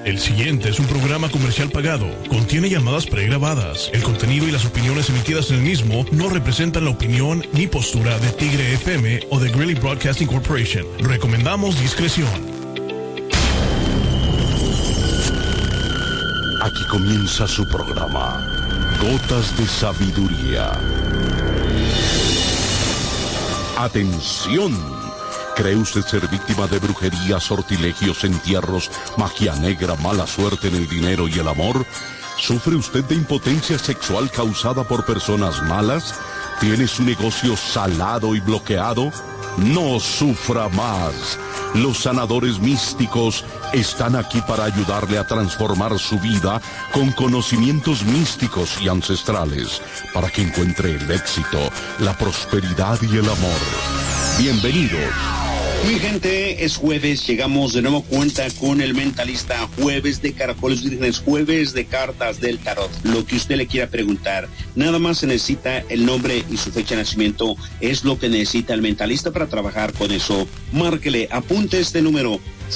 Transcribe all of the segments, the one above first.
El siguiente es un programa comercial pagado. Contiene llamadas pregrabadas. El contenido y las opiniones emitidas en el mismo no representan la opinión ni postura de Tigre FM o de Greeley Broadcasting Corporation. Recomendamos discreción. Aquí comienza su programa, Gotas de Sabiduría. ¡Atención! ¿Cree usted ser víctima de brujería, sortilegios, entierros, magia negra, mala suerte en el dinero y el amor? ¿Sufre usted de impotencia sexual causada por personas malas? ¿Tiene su negocio salado y bloqueado? No sufra más. Los sanadores místicos están aquí para ayudarle a transformar su vida con conocimientos místicos y ancestrales, para que encuentre el éxito, la prosperidad y el amor. Bienvenidos. Mi gente, es jueves, llegamos de nuevo cuenta con el mentalista, jueves de caracoles vírgenes, jueves de cartas del tarot, lo que usted le quiera preguntar. Nada más se necesita el nombre y su fecha de nacimiento, es lo que necesita el mentalista para trabajar con eso. Márquele, apunte este número,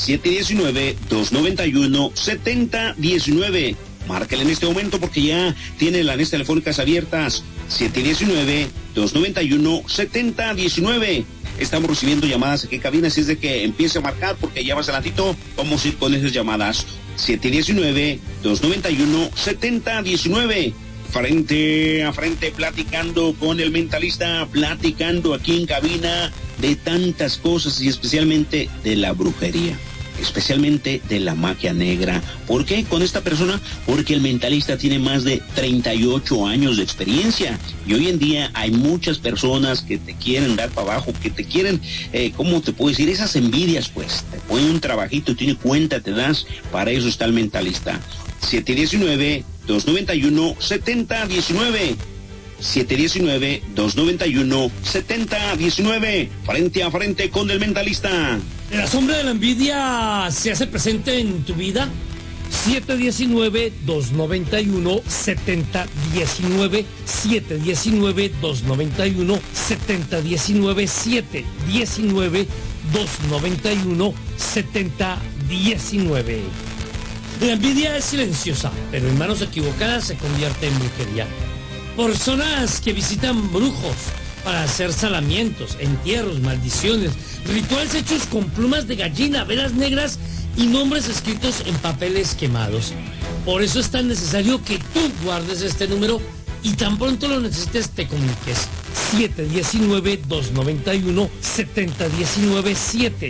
719-291-7019. Márquele en este momento porque ya tiene las líneas telefónicas abiertas, 719-291-7019. Estamos recibiendo llamadas aquí en cabina, así es de que empiece a marcar porque ya más adelantito vamos a ir con esas llamadas. 719-291-7019. Frente a frente, platicando con el mentalista, platicando aquí en cabina de tantas cosas y especialmente de la brujería. Especialmente de la magia negra. ¿Por qué con esta persona? Porque el mentalista tiene más de 38 años de experiencia y hoy en día hay muchas personas que te quieren dar para abajo, que te quieren, ¿cómo te puedo decir? Esas envidias, pues, te ponen un trabajito, tiene cuenta, te das, para eso está el mentalista. 719-291-7019. 719-291-7019. Frente a frente con el mentalista. ¿La sombra de la envidia se hace presente en tu vida? 719-291-7019. 719-291-7019. 719-291-7019. La envidia es silenciosa, pero en manos equivocadas se convierte en brujería. Personas que visitan brujos para hacer salamientos, entierros, maldiciones, rituales hechos con plumas de gallina, velas negras y nombres escritos en papeles quemados. Por eso es tan necesario que tú guardes este número y tan pronto lo necesites te comuniques. 719-291-7019.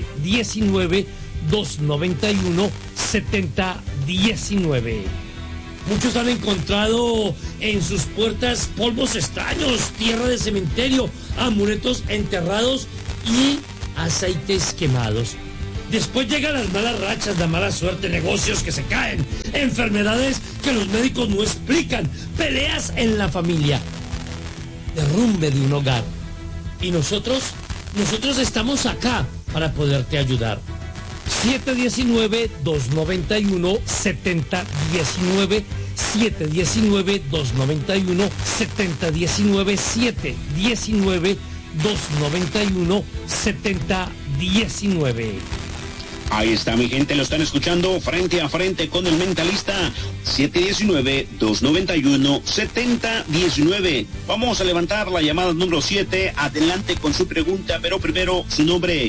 719-291-7019. Muchos han encontrado en sus puertas polvos extraños, tierra de cementerio, amuletos enterrados y aceites quemados. Después llegan las malas rachas, la mala suerte, negocios que se caen, enfermedades que los médicos no explican, peleas en la familia, derrumbe de un hogar. Y nosotros estamos acá para poderte ayudar. 719-291-7019. 719-291-7019. 719-291-7019. Ahí está, mi gente, lo están escuchando frente a frente con el mentalista. 719-291-7019. Vamos a levantar la llamada número 7. Adelante con su pregunta, pero primero su nombre.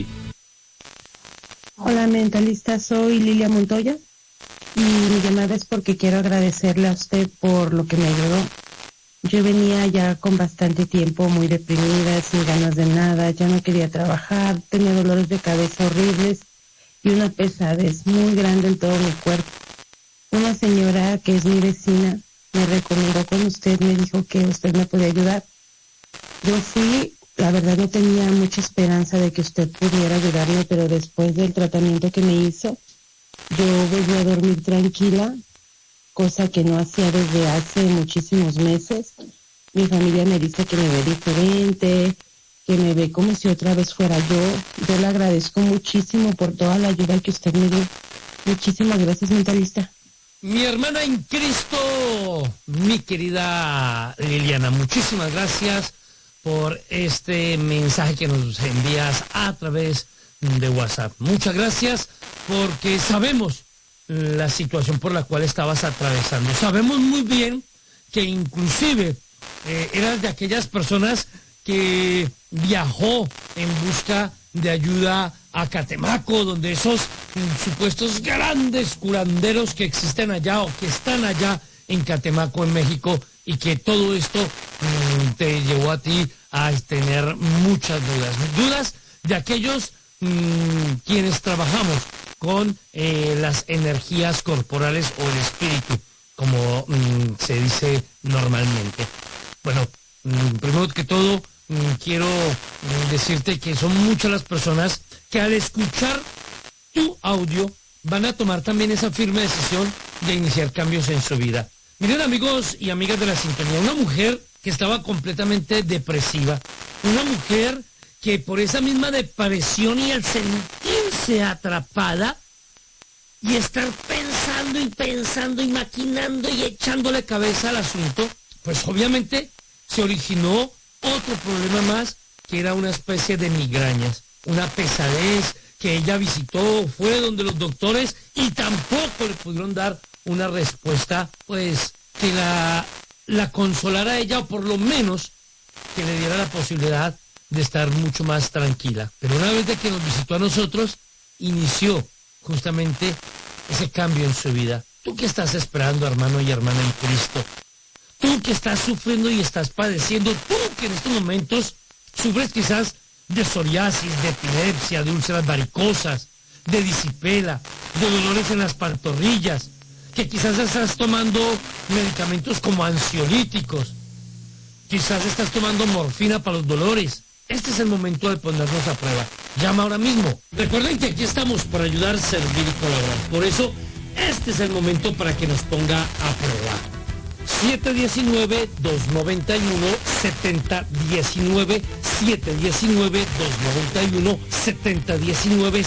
Hola, mentalista, soy Lilia Montoya y mi llamada es porque quiero agradecerle a usted por lo que me ayudó. Yo venía ya con bastante tiempo muy deprimida, sin ganas de nada, ya no quería trabajar, tenía dolores de cabeza horribles y una pesadez muy grande en todo mi cuerpo. Una señora que es mi vecina me recomendó con usted, me dijo que usted me podía ayudar. Yo fui. La verdad no tenía mucha esperanza de que usted pudiera ayudarme, pero después del tratamiento que me hizo, yo volví a dormir tranquila, cosa que no hacía desde hace muchísimos meses. Mi familia me dice que me ve diferente, que me ve como si otra vez fuera yo. Yo le agradezco muchísimo por toda la ayuda que usted me dio. Muchísimas gracias, mentalista. Mi hermana en Cristo, mi querida Liliana, muchísimas gracias por este mensaje que nos envías a través de WhatsApp. Muchas gracias, porque sabemos la situación por la cual estabas atravesando. Sabemos muy bien que inclusive eras de aquellas personas que viajó en busca de ayuda a Catemaco, donde esos supuestos grandes curanderos que existen allá o que están allá en Catemaco, en México, y que todo esto te llevó a ti a tener muchas dudas de aquellos quienes trabajamos con las energías corporales o el espíritu, como se dice normalmente. Bueno, primero que todo, quiero decirte que son muchas las personas que al escuchar tu audio van a tomar también esa firme decisión de iniciar cambios en su vida. Miren, amigos y amigas de la sintonía, una mujer que estaba completamente depresiva, una mujer que por esa misma depresión y al sentirse atrapada y estar pensando y maquinando y echándole cabeza al asunto, pues obviamente se originó otro problema más, que era una especie de migrañas, una pesadez que ella visitó, fue donde los doctores y tampoco le pudieron dar una respuesta, pues, que la consolara a ella, o por lo menos que le diera la posibilidad de estar mucho más tranquila. Pero una vez de que nos visitó a nosotros, inició justamente ese cambio en su vida. ¿Tú qué estás esperando, hermano y hermana en Cristo? Tú que estás sufriendo y estás padeciendo, tú que en estos momentos sufres quizás de psoriasis, de epilepsia, de úlceras varicosas, de disipela, de dolores en las pantorrillas, que quizás estás tomando medicamentos como ansiolíticos, quizás estás tomando morfina para los dolores. Este es el momento de ponernos a prueba. Llama ahora mismo. Recuerden que aquí estamos para ayudar, servir y colaborar. Por eso, este es el momento para que nos ponga a prueba. 719-291-7019, 719-291-7019,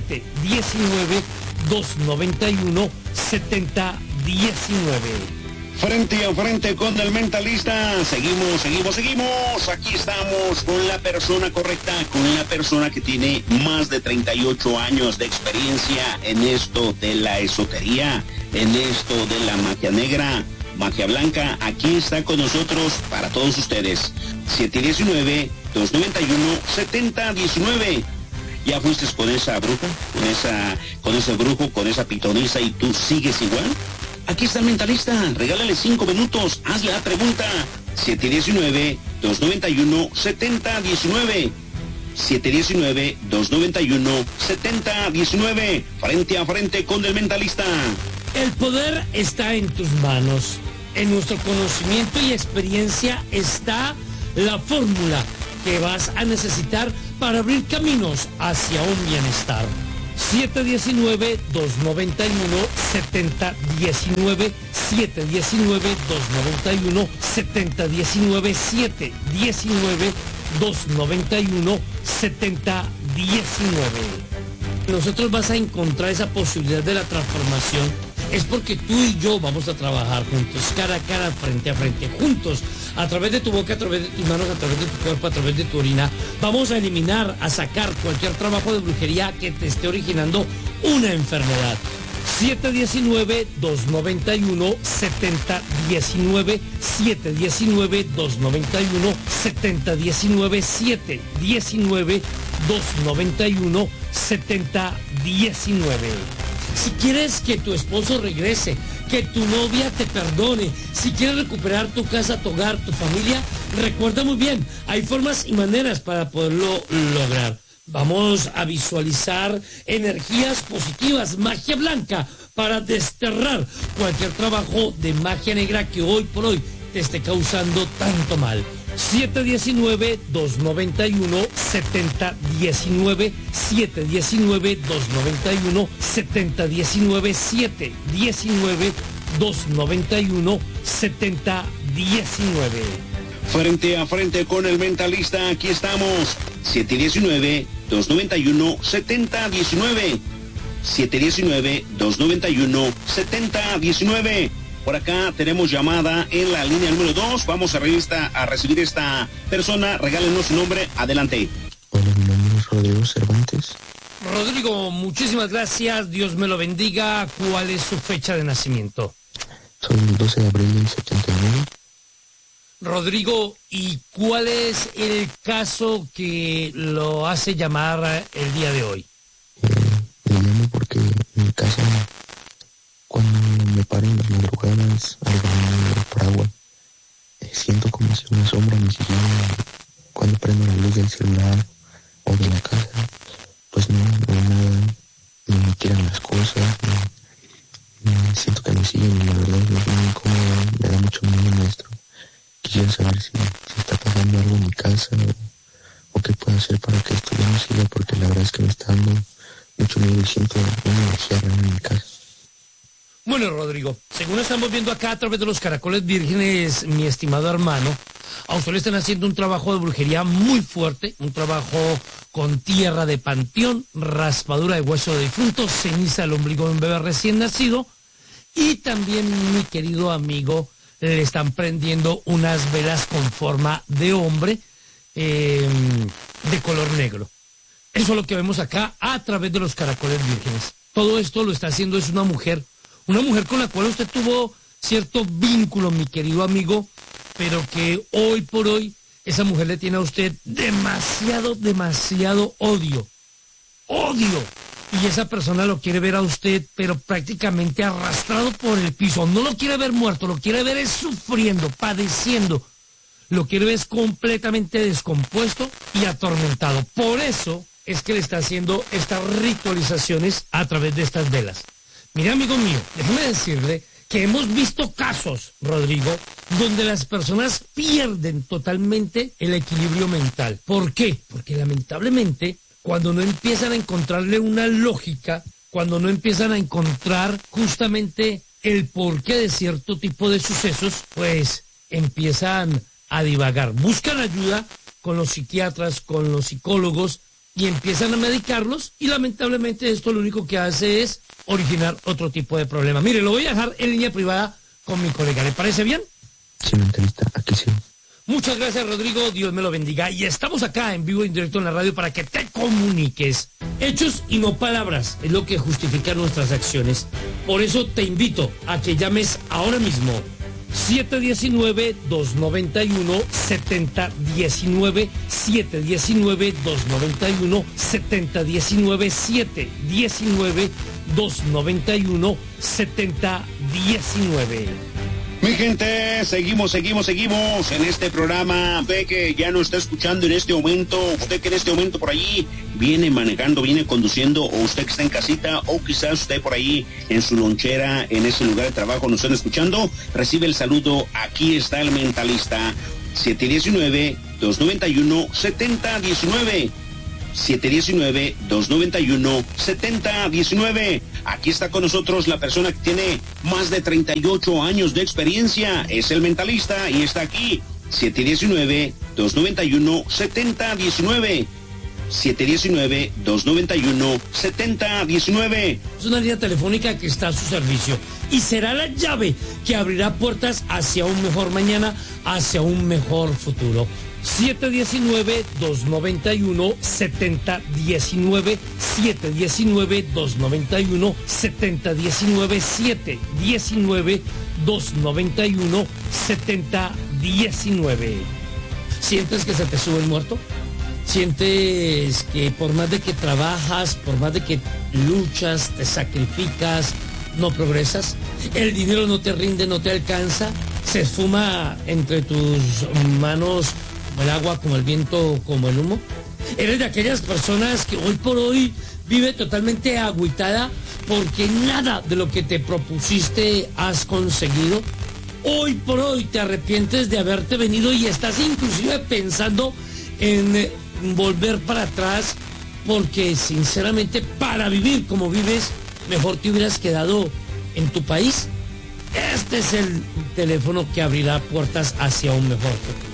719-291-7019. Frente a frente con el mentalista, seguimos. Aquí estamos con la persona correcta, con la persona que tiene más de 38 años de experiencia en esto de la esotería, en esto de la magia negra, magia blanca. Aquí está con nosotros para todos ustedes. 719-291-7019. ¿Ya fuiste con esa bruja, con ese brujo, con esa pitonisa y tú sigues igual? Aquí está el mentalista, regálale 5 minutos, hazle la pregunta. 719-291-7019. 719-291-7019. Frente a frente con el mentalista. El poder está en tus manos. En nuestro conocimiento y experiencia está la fórmula que vas a necesitar para abrir caminos hacia un bienestar. 719-291-7019, 719-291-7019, 719-291-7019. Nosotros vas a encontrar esa posibilidad de la transformación. Es porque tú y yo vamos a trabajar juntos, cara a cara, frente a frente, juntos, a través de tu boca, a través de tus manos, a través de tu cuerpo, a través de tu orina. Vamos a eliminar, a sacar cualquier trabajo de brujería que te esté originando una enfermedad. 719-291-7019, 719-291-7019, 719-291-7019. Si quieres que tu esposo regrese, que tu novia te perdone, si quieres recuperar tu casa, tu hogar, tu familia, recuerda muy bien, hay formas y maneras para poderlo lograr. Vamos a visualizar energías positivas, magia blanca, para desterrar cualquier trabajo de magia negra que hoy por hoy te esté causando tanto mal. 719-291-7019, 719-291-7019, 719-291-7019. Frente a frente con el mentalista, aquí estamos. 719-291-7019. 719-291-7019. Por acá tenemos llamada en la línea número 2. Vamos a recibir esta persona. Regálenos su nombre. Adelante. Hola, mi nombre es Rodrigo Cervantes. Rodrigo, muchísimas gracias, Dios me lo bendiga. ¿Cuál es su fecha de nacimiento? Soy el 12 de abril del 79. Rodrigo, ¿y cuál es el caso que lo hace llamar el día de hoy? Le llamo porque en mi casa, cuando me paro en las madrugadas al baño por agua, siento como si una sombra me siguiera. Cuando prendo la luz del celular o de la casa, pues no nada, me tiran las cosas, siento que me siguen y la verdad es muy incómodo, me da mucho miedo, maestro. Quisiera saber si está pasando algo en mi casa o qué puedo hacer para que esto ya no siga, porque la verdad es que me está dando mucho miedo y siento una energía rara en mi casa. Bueno, Rodrigo, según estamos viendo acá a través de los caracoles vírgenes, mi estimado hermano, a usted le están haciendo un trabajo de brujería muy fuerte, un trabajo con tierra de panteón, raspadura de hueso de difunto, ceniza del ombligo de un bebé recién nacido, y también, mi querido amigo, le están prendiendo unas velas con forma de hombre de color negro. Eso es lo que vemos acá a través de los caracoles vírgenes. Todo esto lo está haciendo es una mujer con la cual usted tuvo cierto vínculo, mi querido amigo, pero que hoy por hoy esa mujer le tiene a usted demasiado odio. Y esa persona lo quiere ver a usted, pero prácticamente arrastrado por el piso. No lo quiere ver muerto, lo quiere ver es sufriendo, padeciendo. Lo quiere ver es completamente descompuesto y atormentado. Por eso es que le está haciendo estas ritualizaciones a través de estas velas. Mira, amigo mío, déjeme decirle que hemos visto casos, Rodrigo, donde las personas pierden totalmente el equilibrio mental. ¿Por qué? Porque lamentablemente, cuando no empiezan a encontrarle una lógica, cuando no empiezan a encontrar justamente el porqué de cierto tipo de sucesos, pues empiezan a divagar. Buscan ayuda con los psiquiatras, con los psicólogos, y empiezan a medicarlos, y lamentablemente esto lo único que hace es originar otro tipo de problema. Mire, lo voy a dejar en línea privada con mi colega. ¿Le parece bien? Sí, mentalista, aquí sí. Muchas gracias, Rodrigo. Dios me lo bendiga. Y estamos acá en vivo y en directo en la radio para que te comuniques. Hechos y no palabras es lo que justifica nuestras acciones. Por eso te invito a que llames ahora mismo 719-291-7019, 719-291-7019, 719-291-7019. Mi gente, seguimos en este programa. Usted que ya nos está escuchando en este momento, usted que en este momento por allí viene manejando, viene conduciendo, o usted que está en casita, o quizás usted por ahí en su lonchera, en ese lugar de trabajo nos están escuchando, recibe el saludo. Aquí está el mentalista. 719-291-7019. 719-291-7019. Aquí está con nosotros la persona que tiene más de 38 años de experiencia. Es el mentalista y está aquí. 719-291-7019. 719-291-7019. Es una línea telefónica que está a su servicio y será la llave que abrirá puertas hacia un mejor mañana, hacia un mejor futuro. 719-291-7019, 719-291-7019, 719-291-7019. ¿Sientes que se te sube el muerto? ¿Sientes que por más de que trabajas, por más de que luchas, te sacrificas, no progresas? ¿El dinero no te rinde, no te alcanza? ¿Se esfuma entre tus manos como el agua, como el viento, como el humo? ¿Eres de aquellas personas que hoy por hoy vive totalmente agüitada porque nada de lo que te propusiste has conseguido? Hoy por hoy te arrepientes de haberte venido y estás inclusive pensando en volver para atrás porque sinceramente para vivir como vives mejor te hubieras quedado en tu país. Este es el teléfono que abrirá puertas hacia un mejor futuro.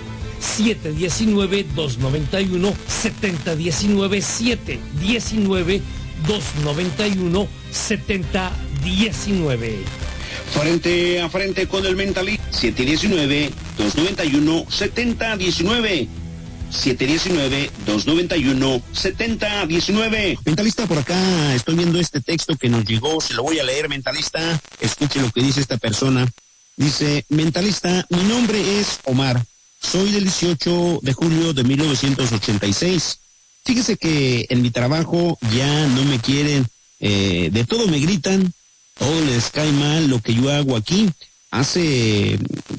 719-291-7019, 719-291-7019. Frente a frente con el mentalista. 719-291-7019. 719-291-7019. Mentalista, por acá estoy viendo este texto que nos llegó, se lo voy a leer, mentalista. Escuche lo que dice esta persona. Dice, mentalista, mi nombre es Omar. Soy del 18 de julio de 1986. Fíjese que en mi trabajo ya no me quieren, de todo me gritan, todo les cae mal lo que yo hago aquí. Hace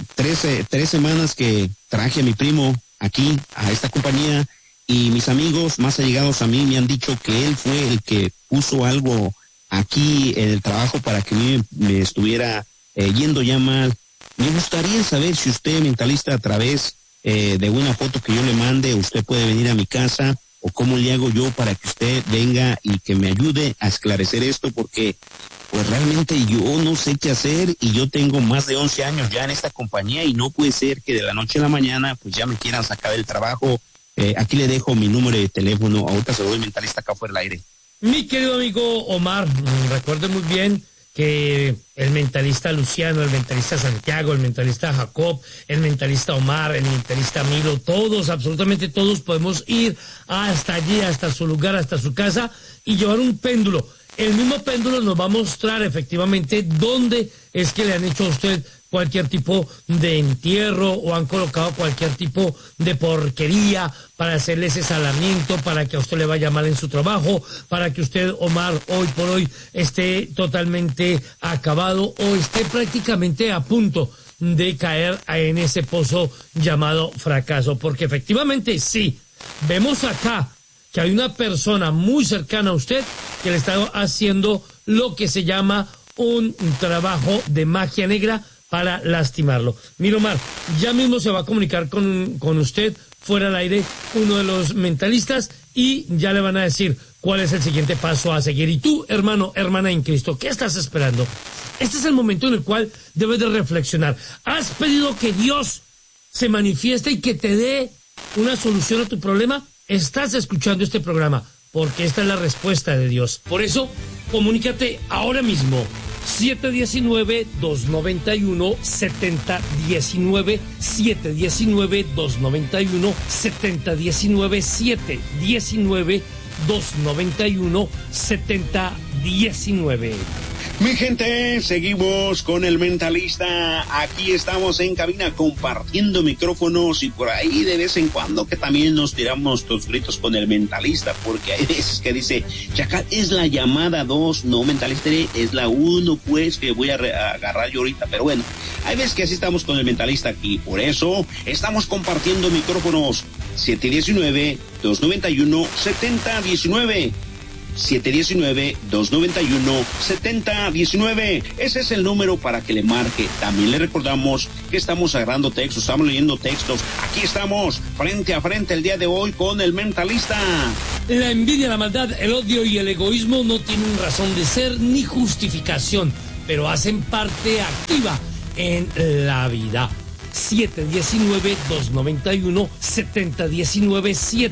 3 semanas que traje a mi primo aquí, a esta compañía, y mis amigos más allegados a mí me han dicho que él fue el que puso algo aquí en el trabajo para que me estuviera yendo ya mal. Me gustaría saber si usted, mentalista, a través de una foto que yo le mande, usted puede venir a mi casa, o cómo le hago yo para que usted venga y que me ayude a esclarecer esto, porque pues realmente yo no sé qué hacer y yo tengo más de 11 años ya en esta compañía y no puede ser que de la noche a la mañana pues ya me quieran sacar del trabajo. Aquí le dejo mi número de teléfono, ahorita se lo doy, mentalista, acá fuera del aire. Mi querido amigo Omar, recuerde muy bien que el mentalista Luciano, el mentalista Santiago, el mentalista Jacob, el mentalista Omar, el mentalista Milo, todos, absolutamente todos podemos ir hasta allí, hasta su lugar, hasta su casa y llevar un péndulo. El mismo péndulo nos va a mostrar efectivamente dónde es que le han hecho a usted cualquier tipo de entierro o han colocado cualquier tipo de porquería para hacerle ese salamiento, para que a usted le vaya mal en su trabajo, para que usted, Omar, hoy por hoy esté totalmente acabado o esté prácticamente a punto de caer en ese pozo llamado fracaso. Porque efectivamente sí, vemos acá que hay una persona muy cercana a usted que le está haciendo lo que se llama un trabajo de magia negra para lastimarlo. Mira, Omar, ya mismo se va a comunicar con usted fuera al aire uno de los mentalistas y ya le van a decir cuál es el siguiente paso a seguir. Y tú, hermano, hermana en Cristo, ¿qué estás esperando? Este es el momento en el cual debes de reflexionar. ¿Has pedido que Dios se manifieste y que te dé una solución a tu problema? Estás escuchando este programa porque esta es la respuesta de Dios. Por eso, comunícate ahora mismo. 719-291-7019, 719-291-7019, 719-291-7019. Mi gente, seguimos con el mentalista. Aquí estamos en cabina compartiendo micrófonos y por ahí de vez en cuando que también nos tiramos los gritos con el mentalista, porque hay veces que dice, Chacal, es la llamada 2, no, mentalista, es la 1, pues, que voy a agarrar yo ahorita. Pero bueno, hay veces que así estamos con el mentalista aquí, por eso estamos compartiendo micrófonos. 719-291-7019. 719-291-7019. Ese es el número para que le marque. También le recordamos que estamos agarrando textos, estamos leyendo textos. Aquí estamos, frente a frente el día de hoy con el mentalista. La envidia, la maldad, el odio y el egoísmo no tienen razón de ser ni justificación, pero hacen parte activa en la vida. 719-291-7019,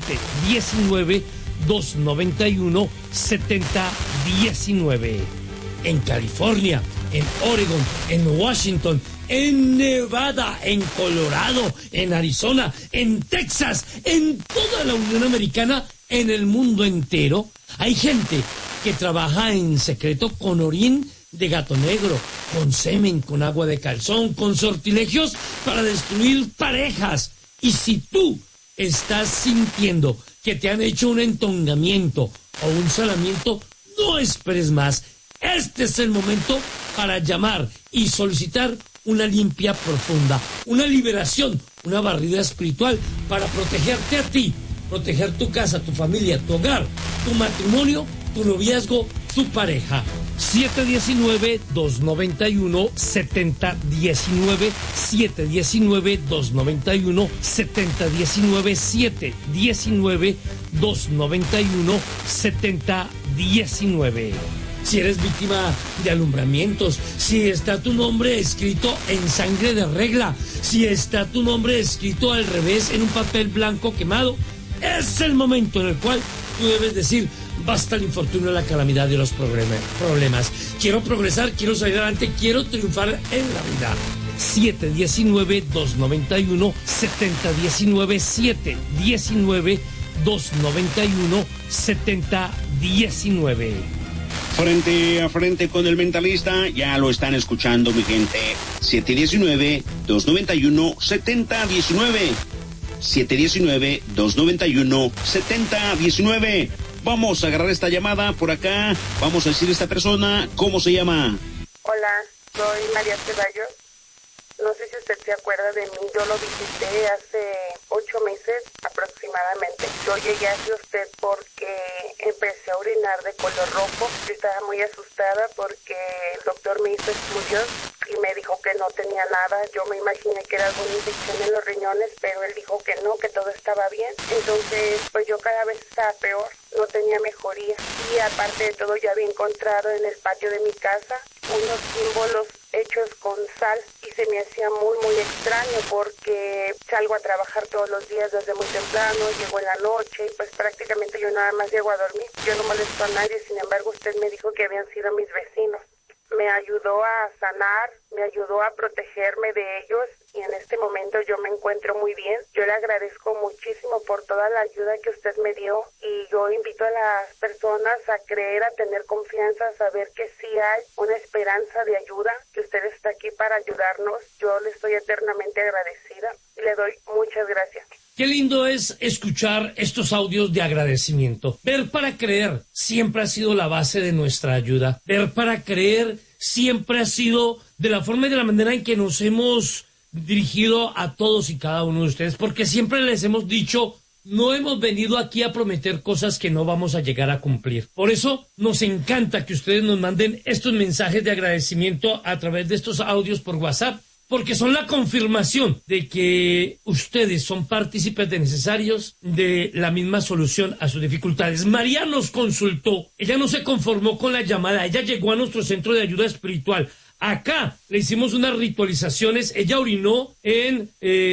719-291-7019. En California, en Oregon, en Washington, en Nevada, en Colorado, en Arizona, en Texas, en toda la Unión Americana, en el mundo entero, hay gente que trabaja en secreto con orín de gato negro, con semen, con agua de calzón, con sortilegios para destruir parejas. Y si tú estás sintiendo que te han hecho un entongamiento o un salamiento, no esperes más. Este es el momento para llamar y solicitar una limpia profunda, una liberación, una barrida espiritual para protegerte a ti, proteger tu casa, tu familia, tu hogar, tu matrimonio, tu noviazgo, tu pareja. 719-291-7019, 719-291-7019, 719-291-7019. Si eres víctima de alumbramientos, si está tu nombre escrito en sangre de regla, si está tu nombre escrito al revés en un papel blanco quemado, es el momento en el cual tú debes decir: basta el infortunio, la calamidad y los problemas. Quiero progresar, quiero salir adelante, quiero triunfar en la vida. 719-291-7019, 719-291-7019. Frente a frente con el mentalista, ya lo están escuchando, mi gente. 719-291-7019. 719-291-7019. Vamos a agarrar esta llamada por acá. Vamos a decir a esta persona, ¿cómo se llama? Hola, soy María Ceballos. No sé si usted se acuerda de mí. Yo lo visité hace 8 meses aproximadamente. Yo llegué hacia usted porque empecé a orinar de color rojo. Yo estaba muy asustada porque el doctor me hizo estudios y me dijo que no tenía nada. Yo me imaginé que era alguna infección en los riñones, pero él dijo que no, que todo estaba bien. Entonces, pues yo cada vez estaba peor, no tenía mejoría. Y aparte de todo, ya había encontrado en el patio de mi casa unos símbolos hechos con sal y se me hacía muy extraño porque salgo a trabajar todos los días desde muy temprano, llego en la noche y pues prácticamente yo nada más llego a dormir. Yo no molesto a nadie, sin embargo usted me dijo que habían sido mis vecinos. Me ayudó a sanar, me ayudó a protegerme de ellos y en este momento yo me encuentro muy bien. Yo le agradezco muchísimo por toda la ayuda que usted me dio y yo invito a las personas a creer, a tener confianza, a saber que sí hay una esperanza de ayuda, que usted está aquí para ayudarnos. Yo le estoy eternamente agradecida y le doy muchas gracias. Qué lindo es escuchar estos audios de agradecimiento. Ver para creer siempre ha sido la base de nuestra ayuda. Ver para creer siempre ha sido de la forma y de la manera en que nos hemos dirigido a todos y cada uno de ustedes, porque siempre les hemos dicho, no hemos venido aquí a prometer cosas que no vamos a llegar a cumplir. Por eso nos encanta que ustedes nos manden estos mensajes de agradecimiento a través de estos audios por WhatsApp, porque son la confirmación de que ustedes son partícipes necesarios de la misma solución a sus dificultades. María nos consultó, ella no se conformó con la llamada, ella llegó a nuestro centro de ayuda espiritual. Acá le hicimos unas ritualizaciones, ella orinó en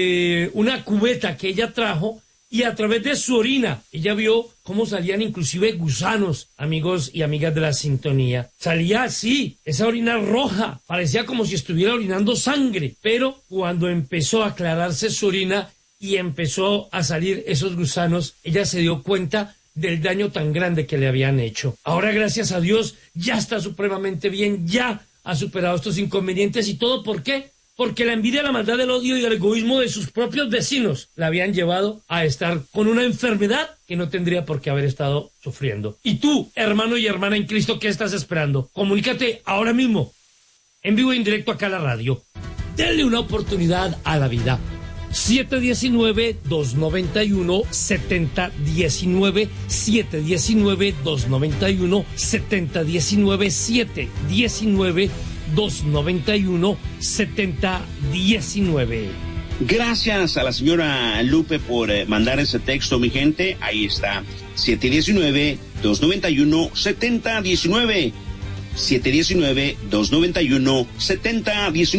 una cubeta que ella trajo y a través de su orina ella vio cómo salían inclusive gusanos, amigos y amigas de la sintonía. Salía así, esa orina roja, parecía como si estuviera orinando sangre, pero cuando empezó a aclararse su orina y empezó a salir esos gusanos, ella se dio cuenta del daño tan grande que le habían hecho. Ahora, gracias a Dios, ya está supremamente bien, ya ha superado estos inconvenientes y todo, ¿por qué? Porque la envidia, la maldad, el odio y el egoísmo de sus propios vecinos la habían llevado a estar con una enfermedad que no tendría por qué haber estado sufriendo. Y tú, hermano y hermana en Cristo, ¿qué estás esperando? Comunícate ahora mismo, en vivo e indirecto acá a la radio. Denle una oportunidad a la vida. 719-291-7019, 719-291-7019, 719-291-7019. Gracias a la señora Lupe por mandar ese texto, mi gente. Ahí está, 719-291-7019, 719-291-7019.